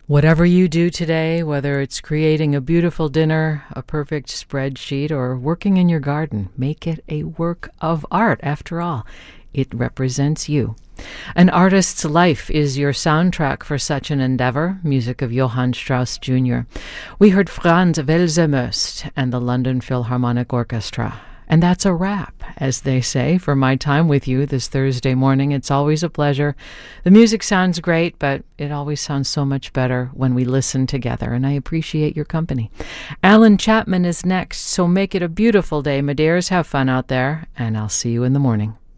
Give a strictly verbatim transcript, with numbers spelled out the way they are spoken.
Whatever you do today, whether it's creating a beautiful dinner, a perfect spreadsheet, or working in your garden, make it a work of art. After all, it represents you. An artist's life is your soundtrack for such an endeavor, music of Johann Strauss Junior We heard Franz Welser-Möst and the London Philharmonic Orchestra. And that's a wrap, as they say, for my time with you this Thursday morning. It's always a pleasure. The music sounds great, but it always sounds so much better when we listen together, and I appreciate your company. Alan Chapman is next, so make it a beautiful day, my dears. Have fun out there, and I'll see you in the morning.